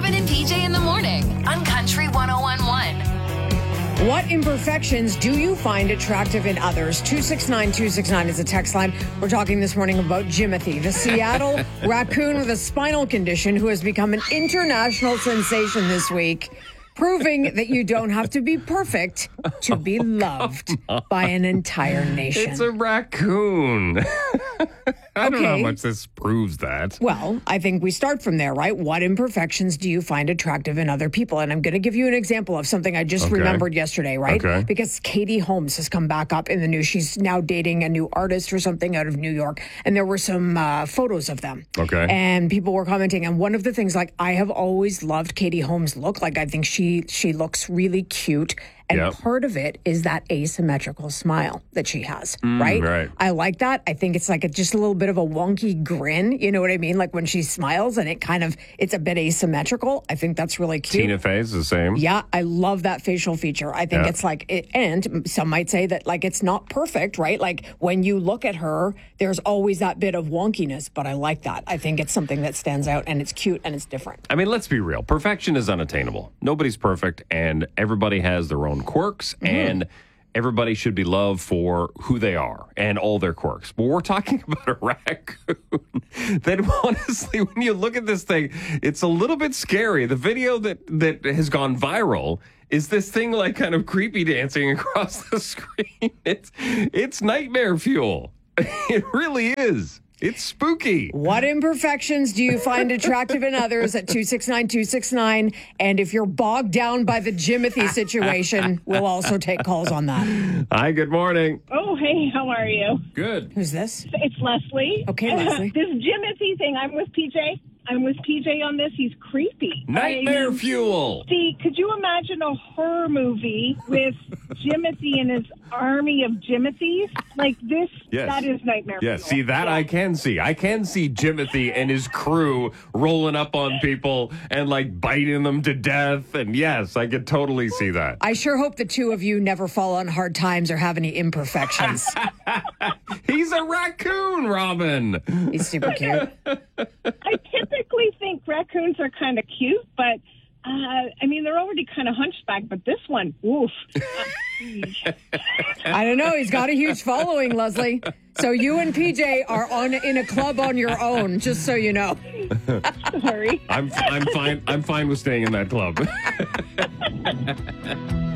Robin and PJ in the morning on Country 101.1. What imperfections do you find attractive in others? 269-269 is a text line. We're talking this morning about Jimothy, the Seattle raccoon with a spinal condition who has become an international sensation this week, proving that you don't have to be perfect to be loved by an entire nation. It's a raccoon. I don't know how much this proves that. Well, I think we start from there, right? What imperfections do you find attractive in other people? And I'm going to give you an example of something I just remembered yesterday, right? Okay. Because Katie Holmes has come back up in the news. She's now dating a new artist or something out of New York. And there were some photos of them. Okay. And people were commenting. And one of the things, like, I have always loved Katie Holmes' look. Like, I think she looks really cute. And part of it is that asymmetrical smile that she has, right? Right. I like that. I think it's like just a little bit of a wonky grin. You know what I mean? Like when she smiles and it's a bit asymmetrical. I think that's really cute. Tina Fey's the same. Yeah, I love that facial feature. I think it's like, and some might say that like it's not perfect, right? Like when you look at her, there's always that bit of wonkiness, but I like that. I think it's something that stands out and it's cute and it's different. I mean, let's be real. Perfection is unattainable. Nobody's perfect, and everybody has their own quirks, and everybody should be loved for who they are and all their quirks. But we're talking about a raccoon that honestly, when you look at this thing, it's a little bit scary. The video that has gone viral is this thing like kind of creepy dancing across the screen. It's nightmare fuel. It really is. It's spooky. What imperfections do you find attractive in others at 269-269? And if you're bogged down by the Jimothy situation, we'll also take calls on that. Hi, good morning. Oh, hey, how are you? Good. Who's this? It's Leslie. Okay, Leslie. This Jimothy thing, I'm with PJ. I'm with PJ on this. He's creepy. Nightmare fuel. See, could you imagine a horror movie with Jimothy and his army of Jimothys? Like this, that is nightmare fuel. See, that I can see. I can see Jimothy and his crew rolling up on people and like biting them to death. And yes, I could totally see that. I sure hope the two of you never fall on hard times or have any imperfections. He's a raccoon, Robin. He's super cute. I typically think raccoons are kind of cute, but I mean, they're already kind of hunchback, but this one, oof. I don't know. He's got a huge following, Leslie. So you and PJ are in a club on your own, just so you know. Sorry. I'm fine. I'm fine with staying in that club.